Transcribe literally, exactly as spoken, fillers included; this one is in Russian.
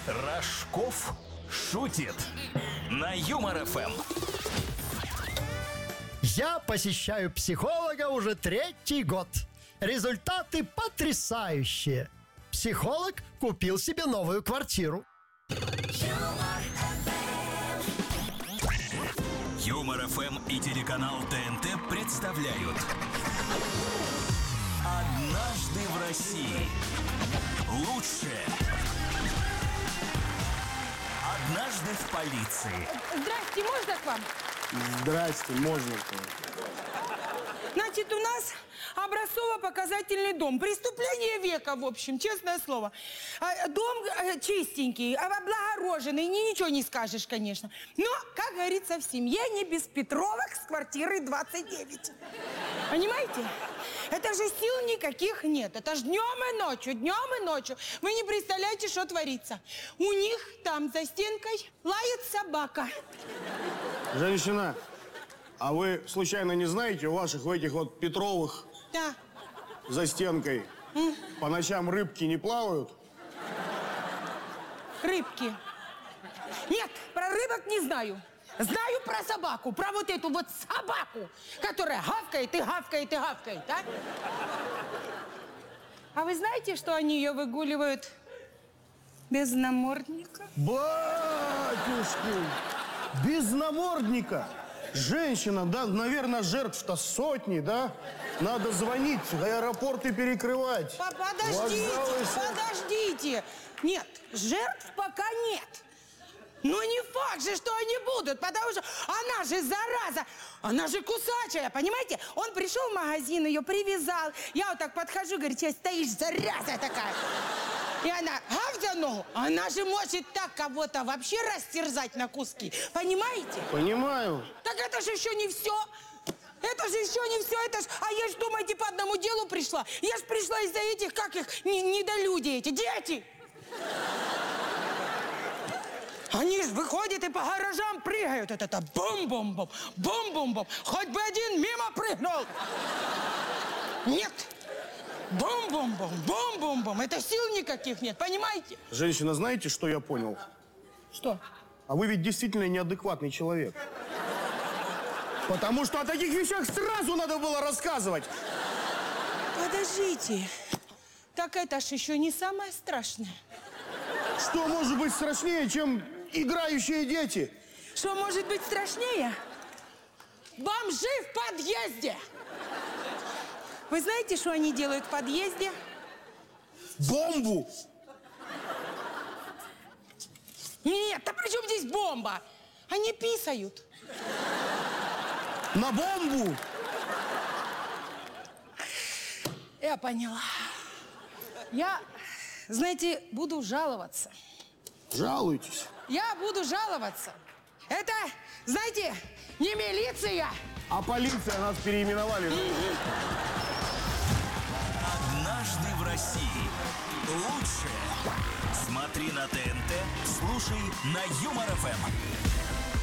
Рожков шутит на Юмор ФМ. Я посещаю психолога уже третий год. Результаты потрясающие. Психолог купил себе новую квартиру. Юмор ФМ и телеканал ТНТ представляют «Однажды в России». Лучшее. Однажды в полиции. Здрасте, можно к вам? Здрасте, можно. Значит, у нас образцово-показательный дом. Преступление века, в общем, честное слово. А, Дом э, чистенький, облагороженный, ни- ничего не скажешь, конечно. Но, как говорится, в семье не без Петровых с квартиры двадцать девять. Понимаете? Это же сил никаких нет. Это ж днем и ночью, днем и ночью. Вы не представляете, что творится. У них там за стенкой лает собака. Женщина, а вы случайно не знаете, у ваших в этих вот Петровых Да. за стенкой по ночам рыбки не плавают? Рыбки. Нет, про рыбок не знаю. Знаю про собаку, про вот эту вот собаку, которая гавкает и гавкает и гавкает, а? А вы знаете, что они ее выгуливают без намордника? Батюшки! Без намордника! Женщина, да, наверное, жертв-то сотни, да? Надо звонить, аэропорты перекрывать. По- Подождите, Вокзалы, подождите. Нет, жертв пока нет. Но не факт же, что они будут, потому что она же зараза, она же кусачая, понимаете? Он пришел в магазин, ее привязал. Я вот так подхожу, говорит, сейчас стоишь, зараза такая. И она, гав за ногу, она же может так кого-то вообще растерзать на куски, понимаете? Понимаю. Так это же еще не все. Это же еще не все. Это ж... А я ж, думаете, по одному делу пришла? Я ж пришла из-за этих, как их, не- недолюди эти, дети. Они ж выходят и по гаражам прыгают. Это, это бум-бум-бум, бум-бум-бум. Хоть бы один мимо прыгнул. Нет. Бум-бум-бум, бум-бум-бум. Это сил никаких нет, понимаете? Женщина, знаете, что я понял? Что? А вы ведь действительно неадекватный человек. Потому что о таких вещах сразу надо было рассказывать. Подождите. Так это ж еще не самое страшное. Что может быть страшнее, чем играющие дети? Что может быть страшнее? Бомжи в подъезде! Вы знаете, что они делают в подъезде? Бомбу! Нет, а при чем здесь бомба? Они писают. На бомбу! Я поняла. Я, знаете, буду жаловаться. Жалуйтесь. Я буду жаловаться. Это, знаете, не милиция. А полиция нас переименовали. «Однажды в России». Лучшее. Смотри на ТНТ, слушай на Юмор ФМ.